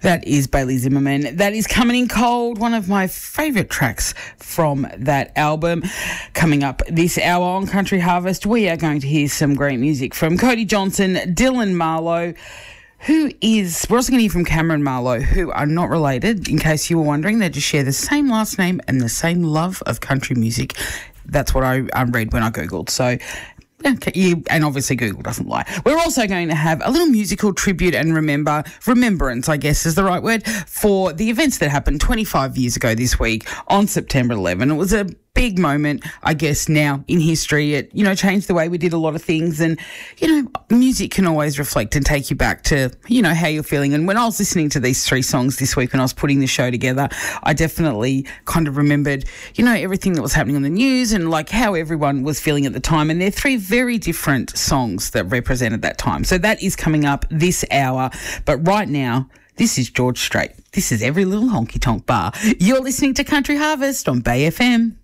That is Bailey Zimmerman. That is Coming in Cold, one of my favourite tracks from that album. Coming up this hour on Country Harvest, we are going to hear some great music from Cody Johnson, Dylan Marlowe, we're also going to hear from Cameron Marlowe, who are not related, in case you were wondering. They just share the same last name and the same love of country music. That's what I read when I Googled. So, and obviously Google doesn't lie. We're also going to have a little musical tribute and remembrance, I guess is the right word, for the events that happened 25 years ago this week on September 11. It was a big moment, I guess, now in history. It, changed the way we did a lot of things. And, music can always reflect and take you back to, how you're feeling. And when I was listening to these three songs this week when I was putting the show together, I definitely kind of remembered, everything that was happening on the news and like how everyone was feeling at the time. And they're three very different songs that represented that time. So that is coming up this hour. But right now, this is George Strait. This is Every Little Honky Tonk Bar. You're listening to Country Harvest on Bay FM.